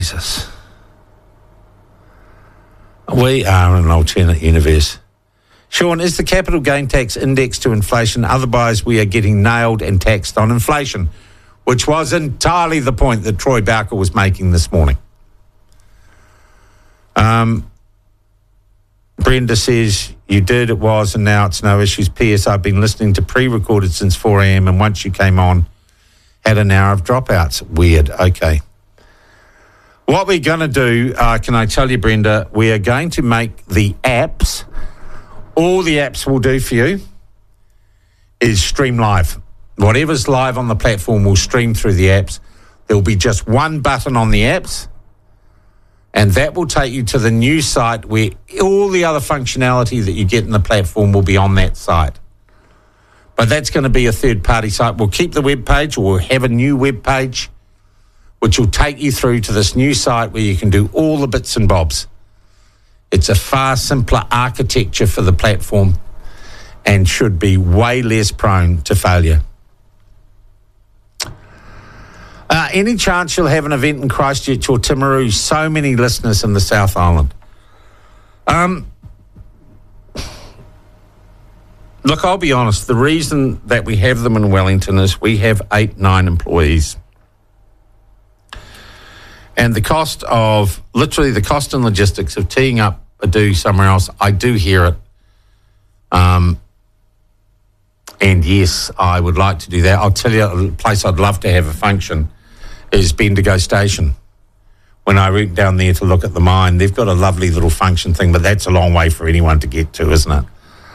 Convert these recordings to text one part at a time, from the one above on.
Jesus. We are in an alternate universe. Sean, is the capital gain tax indexed to inflation? Otherwise, we are getting nailed and taxed on inflation, which was entirely the point that Troy Bowker was making this morning. Brenda says, you did, it was, and now it's no issues. P.S. I've been listening to pre-recorded since 4 a.m. and once you came on, had an hour of dropouts. Weird. Okay. What we're going to do, can I tell you, Brenda, we are going to make the apps, all the apps will do for you is stream live. Whatever's live on the platform will stream through the apps. There'll be just one button on the apps, and that will take you to the new site where all the other functionality that you get in the platform will be on that site. But that's going to be a third-party site. We'll keep the web page, or we'll have a new web page, which will take you through to this new site where you can do all the bits and bobs. It's a far simpler architecture for the platform and should be way less prone to failure. Any chance you'll have an event in Christchurch or Timaru? So many listeners in the South Island. Look, I'll be honest. The reason that we have them in Wellington is we have 8-9 employees. And the cost of, literally the cost and logistics of teeing up a do somewhere else, I do hear it. And yes, I would like to do that. I'll tell you a place I'd love to have a function is Bendigo Station. When I went down there to look at the mine, they've got a lovely little function thing, but that's a long way for anyone to get to, isn't it?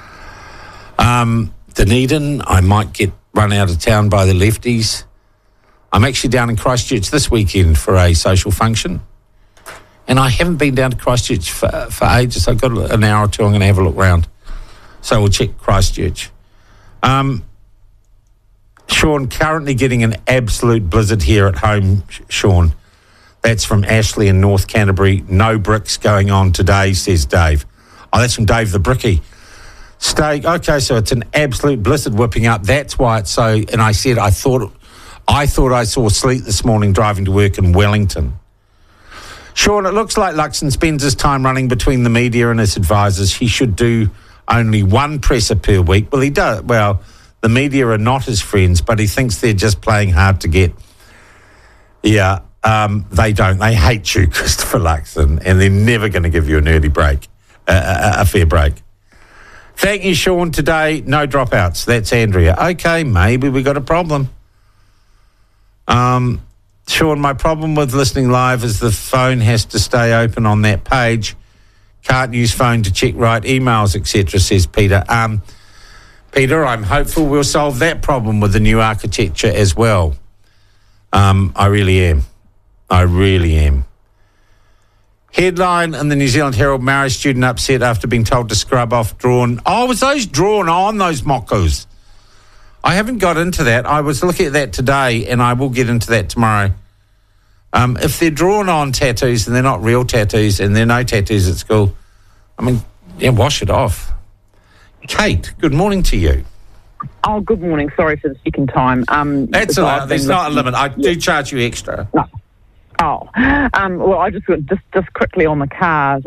Dunedin, I might get run out of town by the lefties. I'm actually down in Christchurch this weekend for a social function. And I haven't been down to Christchurch for ages. I've got an hour or two. I'm going to have a look round. So we'll check Christchurch. Sean, currently getting an absolute blizzard here at home, Sean. That's from Ashley in North Canterbury. No bricks going on today, says Dave. Oh, that's from Dave the Brickie. Steak. Okay, so it's an absolute blizzard whipping up. That's why it's so... And I said I thought I saw sleet this morning driving to work in Wellington. Sean, it looks like Luxon spends his time running between the media and his advisors. He should do only one presser per week. Well, he does. Well, the media are not his friends, but he thinks they're just playing hard to get. Yeah, they don't. They hate you, Christopher Luxon, and they're never going to give you an early break, a fair break. Thank you, Sean. Today, no dropouts. That's Andrea. Okay, maybe we got a problem. Sean, my problem with listening live is the phone has to stay open on that page. Can't use phone to check right emails, etc., says Peter. Peter, I'm hopeful we'll solve that problem with the new architecture as well. I really am. I really am. Headline in the New Zealand Herald, Maori student upset after being told to scrub off drawn. Oh, was those drawn on, those mokos? I haven't got into that. I was looking at that today, and I will get into that tomorrow. If they're drawn on tattoos and they're not real tattoos and there are no tattoos at school, I mean, yeah, wash it off. Kate, good morning to you. Oh, good morning. Sorry for the second time. That's all right. There's not a limit. I do charge you extra. No. Oh, well, I just quickly on the cars.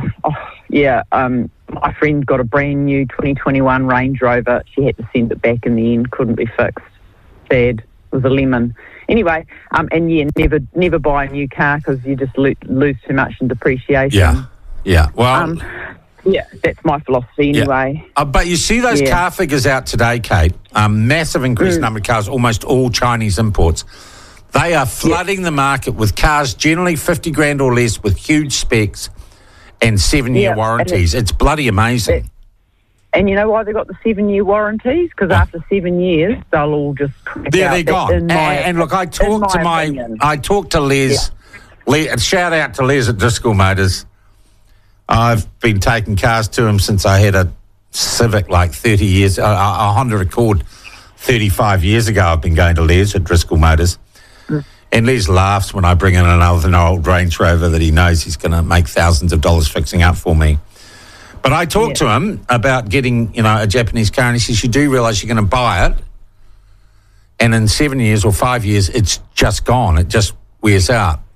My friend got a brand new 2021 Range Rover. She had to send it back in the end. Couldn't be fixed. Sad. It was a lemon. Anyway, never buy a new car because you just lose too much in depreciation. Yeah. Well, that's my philosophy anyway. But you see those car figures out today, Kate. Massive increased number of cars, almost all Chinese imports. They are flooding the market with cars generally 50 grand or less with huge specs and 7-year warranties. It's bloody amazing. And you know why they got the 7-year warranties? Because after 7 years, they'll all just crack there out. They're gone. And look, I talked to Les. Shout out to Les at Driscoll Motors. I've been taking cars to him since I had a Civic like 30 years, a Honda Accord 35 years ago. I've been going to Les at Driscoll Motors. And Les laughs when I bring in another old Range Rover that he knows he's going to make thousands of dollars fixing up for me. But I talked to him about getting, a Japanese car, and he says, you do realise you're going to buy it, and in 7 years or 5 years, it's just gone. It just wears out.